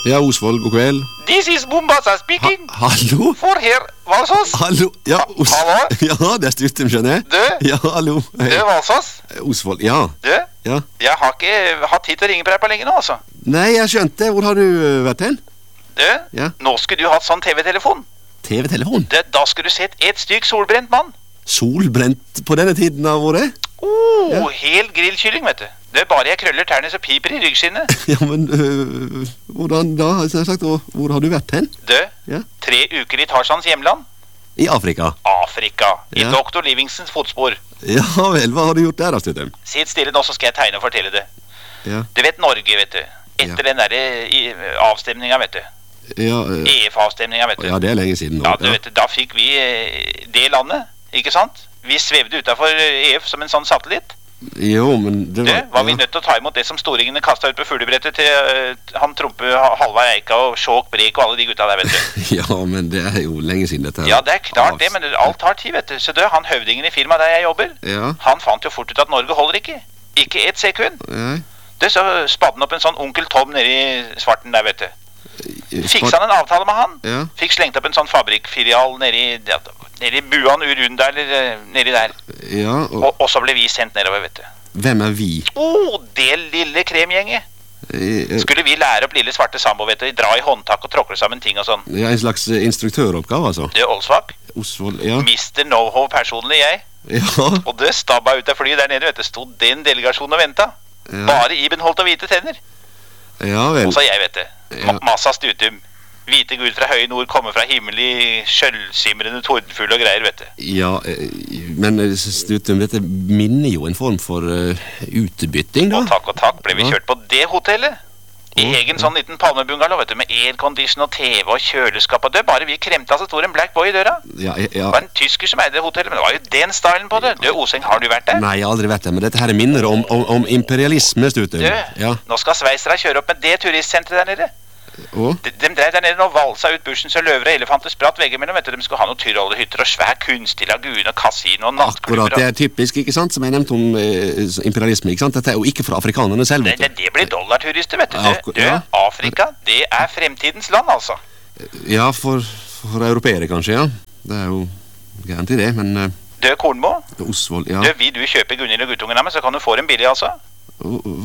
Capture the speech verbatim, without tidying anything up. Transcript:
Ja, Osvold, god kveld. This is Mombasa speaking. Ha hallo? For her, Valsås. Hallo? Ja, Os Hallo? Ja, det er Stuttum, skjønner jeg. Du? Ja, hallo. Hei. Du, Valsås. Osvold, ja. Du? Ja. Jeg har ikke hatt tid til å ringe på deg på lenge nå, altså. Nei, jeg skjønte. Hvor har du øh, vært hen? Du? Ja. Nå skulle du hatt sånn T V-telefon. T V-telefon? Det- Da skulle du sett et stygg solbrent mann. Solbrent på denne tiden av året? Oh, Ja. hel grillkylling, vet du. Det er bare jeg krøller tærne så piper i ryggskinnet. Ja, men øh, hvordan da? Har jeg sagt, og hvor har du vært hen? Du, Ja. tre uker i Tarzans hjemland. I Afrika? Afrika. I Ja. doktor Livingstons fotspor. Ja vel, hva har du gjort der da, Stuttum? Sitt stille nå, så skal jeg tegne og fortelle det. Ja, Du vet Norge, vet du. Etter Ja. den derre i- avstemninga, vet du. ja, øh, E F-avstemninga, vet du. ja, det er lenge siden nå. Ja, du vet, da fikk vi eh, det landet, ikke sant? Vi svevde utenfor E F som en sånn satellitt. Jo, men det Du, var... var vi ja. nødt til å ta imot det som storingene kastet ut på fuglebrettet til eh, han Trompe, Halvard Eika og Sjåk Brek og alle de gutta der, vet du. Ja, men det er jo lenge siden dette her. Ja, det er klart det, men det- alt tar tid, vet du. Så du, han høvdingen i firmaet der jeg jobber, Ja, han fant jo fort ut at Norge holder ikke. Ikke et sekund. nei. Det så spadde han opp en sånn onkel Tom nede i svarten der, vet du. Fiksa han en avtale med han. Ja. Fikk slengt opp en sånn fabrikkfilial nede i, ja, nede i Buan Urunda, eller eh, nedi der. Ja, og Og, og så ble vi sendt nedover, vet du. hvem er vi? Å, det lille kremgjenget. Eh, Skulle vi lære opp lille svarte sambo, vet du, dra i håndtak og tråkle sammen ting og sånn. Ja, en slags eh, instruktøroppgave, altså. Det er Olsvak. Osvold, ja. mister Know-how personlig, jeg. Ja, Og det stabba ut av flyet der nede, vet du, stod den delegasjonen og venta. ja. Bare Iben holdt og hvite tenner. Ja vel. Og så jeg, vet du. Ja. Ma Massa Stutum. Hvite gud fra høye nord kommer fra himmel i skjøllsimrende tordenfugle og greier, vet du. Ja, eh, men eh, Stuttum, dette minner jo en form for eh, utbytting, da. Og takk og takk ble vi Ja. kjørt på det hotellet. I Å, egen ja. sånn liten palmebungalow, vet du, med aircondition og T V og kjøleskap og det. Bare vi kremta, så sto det en black boy i døra. Ja, ja, Det var en tysker som eide det hotellet, men det var jo den stylen på det. Du, Oseng, har du vært der? Nei, jeg har aldri vært der, men dette her minner om, om, om imperialisme, Stuttum. Du, Ja, nå skal sveisere kjøre opp med det turistsenteret der nede. og? De, de drev der nede og valsa ut bushen så løver og elefanter spratt veggimellom, vet du. De skulle ha noen tyrollehytter og svær kunstig lagune og kasino og nattklubber. Akkurat, det er typisk, ikke sant, som jeg nevnte om eh, imperialisme, ikke sant? Dette er jo ikke fra afrikanerne selv, Det, vet det, du. det blir dollarturister, vet du. Akkur- Du, ja. Afrika, det er fremtidens land, altså. Ja, for, for europeere kanskje, ja. Det er jo gærent i det, men eh, Du, Kornmo, Osvold, ja. du, vil du kjøpe Gunhild og guttungen av meg, så kan du få dem billig, altså. Og-